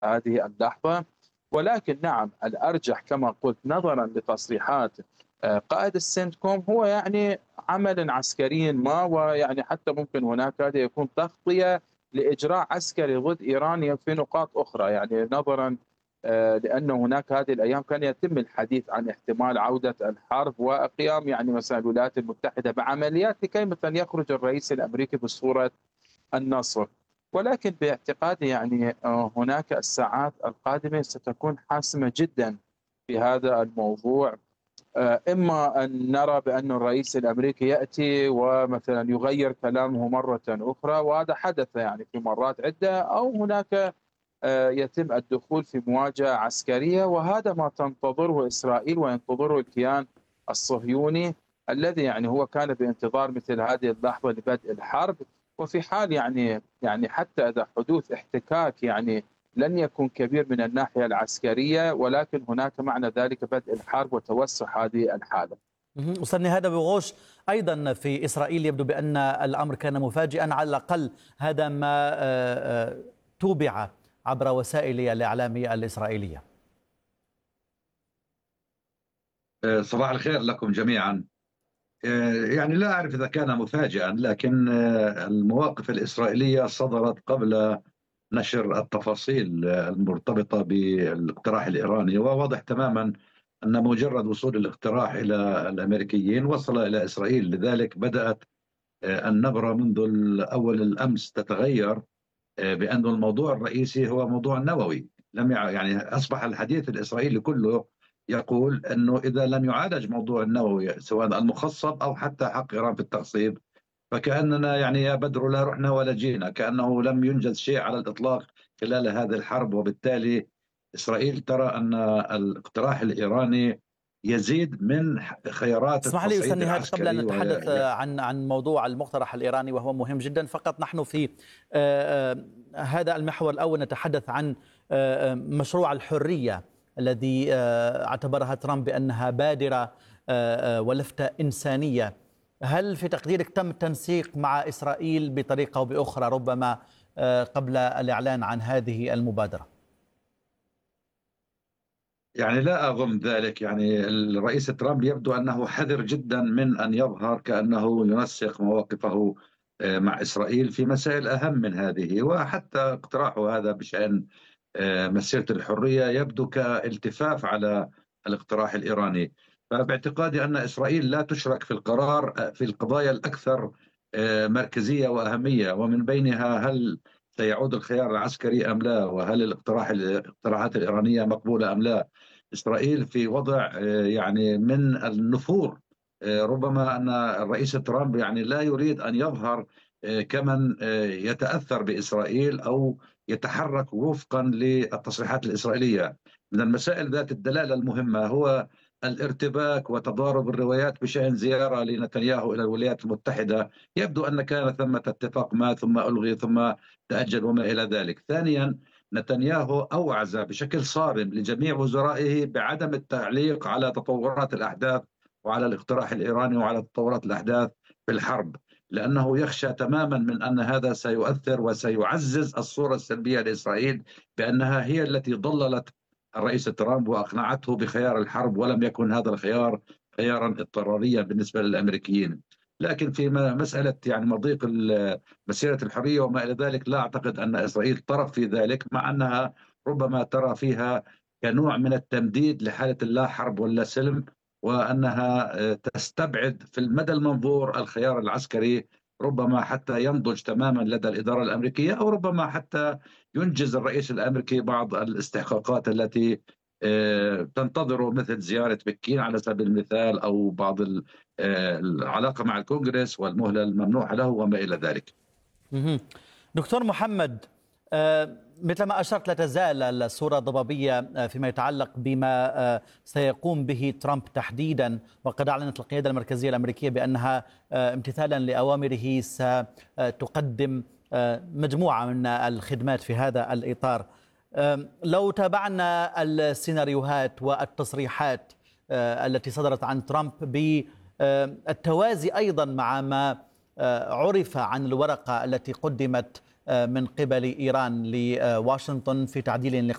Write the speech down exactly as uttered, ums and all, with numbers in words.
هذه اللحظة. ولكن نعم الأرجح كما قلت نظرا لتصريحات آه، قائد السنتكوم هو يعني عمل عسكري ما، ويعني حتى ممكن هناك هذا يكون تغطية لإجراء عسكري ضد إيران في نقاط أخرى، يعني نظرا آه، لأن هناك هذه الأيام كان يتم الحديث عن احتمال عودة الحرب وقيام يعني مثلا الولايات المتحدة بعمليات لكي مثلا يخرج الرئيس الأمريكي بصورة النصر. ولكن باعتقادي يعني آه، هناك الساعات القادمة ستكون حاسمة جدا في هذا الموضوع. آه، إما أن نرى بأن الرئيس الأمريكي يأتي ومثلا يغير كلامه مرة أخرى، وهذا حدث يعني في مرات عدة، أو هناك آه، يتم الدخول في مواجهة عسكرية، وهذا ما تنتظره إسرائيل وينتظره الكيان الصهيوني الذي يعني هو كان بانتظار مثل هذه اللحظة لبدء الحرب. وفي حال يعني يعني حتى إذا حدوث احتكاك يعني لن يكون كبير من الناحية العسكرية، ولكن هناك معنى ذلك بدء الحرب وتوسع هذه الحالة. مهم. أستاذ نهاد أبو غوش، أيضا في إسرائيل يبدو بأن الأمر كان مفاجئا، على الأقل هذا ما آه، آه، توبع عبر وسائل الإعلام الإسرائيلية. آه، صباح الخير لكم جميعا. آه، يعني لا أعرف إذا كان مفاجئا، لكن آه، المواقف الإسرائيلية صدرت قبل نشر التفاصيل آه، المرتبطة بالاقتراح الإيراني، وواضح تماما أن مجرد وصول الاقتراح إلى الأمريكيين وصل إلى إسرائيل. لذلك بدأت آه، النبرة منذ أول الأمس تتغير، آه، بأن الموضوع الرئيسي هو موضوع النووي. لم يع... يعني أصبح الحديث الإسرائيلي كله يقول أنه إذا لم يعالج موضوع النووي سواء المخصب أو حتى حق إيران في التخصيب، فكأننا يعني يا بدر لا رحنا ولا جينا، كأنه لم ينجز شيء على الإطلاق خلال هذه الحرب. وبالتالي إسرائيل ترى أن الاقتراح الإيراني يزيد من خيارات اسمح لي أستاذ التصعيد نهاد، قبل أن العسكري نتحدث وهي... عن عن موضوع المقترح الإيراني وهو مهم جدا، فقط نحن في آه، آه، هذا المحور الأول نتحدث عن آه، آه، مشروع الحرية الذي آه، اعتبرها ترامب بأنها بادرة آه، آه، ولفتة إنسانية. هل في تقديرك تم التنسيق مع إسرائيل بطريقة أو بأخرى ربما آه، قبل الإعلان عن هذه المبادرة؟ يعني لا أظن ذلك. يعني الرئيس ترامب يبدو أنه حذر جدا من أن يظهر كأنه ينسق مواقفه آه، مع إسرائيل في مسائل أهم من هذه. وحتى اقتراحه هذا بشأن آه، مسيرة الحرية يبدو كالتفاف على الاقتراح الإيراني. فباعتقادي أن إسرائيل لا تشرك في القرار آه، في القضايا الأكثر آه، مركزية وأهمية، ومن بينها هل سيعود الخيار العسكري أم لا، وهل الاقتراح الاقتراحات الإيرانية مقبولة أم لا. إسرائيل في وضع آه، يعني من النفور. آه، ربما أن الرئيس ترامب يعني لا يريد أن يظهر آه، كمن آه، يتأثر بإسرائيل أو يتحرك وفقا للتصريحات الإسرائيلية. من المسائل ذات الدلالة المهمة هو الارتباك وتضارب الروايات بشأن زيارة لنتنياهو إلى الولايات المتحدة. يبدو أن كان ثمة اتفاق ما ثم ألغي ثم تأجل وما إلى ذلك. ثانيا، نتنياهو أوعز بشكل صارم لجميع وزرائه بعدم التعليق على تطورات الأحداث وعلى الاقتراح الإيراني وعلى تطورات الأحداث في الحرب، لأنه يخشى تماما من أن هذا سيؤثر وسيعزز الصورة السلبية لإسرائيل بأنها هي التي ضللت الرئيس ترامب وأقنعته بخيار الحرب، ولم يكن هذا الخيار خيارا اضطراريا بالنسبة للأمريكيين. لكن في مسألة يعني مضيق مسيرة الحرية وما إلى ذلك، لا أعتقد أن إسرائيل طرف في ذلك، مع أنها ربما ترى فيها كنوع من التمديد لحالة اللا حرب ولا سلم، وأنها تستبعد في المدى المنظور الخيار العسكري، ربما حتى ينضج تماما لدى الإدارة الأمريكية، أو ربما حتى ينجز الرئيس الأمريكي بعض الاستحقاقات التي تنتظر، مثل زيارة بكين على سبيل المثال، أو بعض العلاقة مع الكونغرس والمهلة الممنوحة له وما إلى ذلك. دكتور محمد، مثل ما أشرت لا تزال الصورة ضبابية فيما يتعلق بما سيقوم به ترامب تحديدا، وقد أعلنت القيادة المركزية الأمريكية بأنها امتثالا لأوامره ستقدم مجموعة من الخدمات في هذا الإطار. لو تابعنا السيناريوهات والتصريحات التي صدرت عن ترامب بالتوازي أيضا مع ما عرف عن الورقة التي قدمت من قبل إيران لواشنطن في تعديل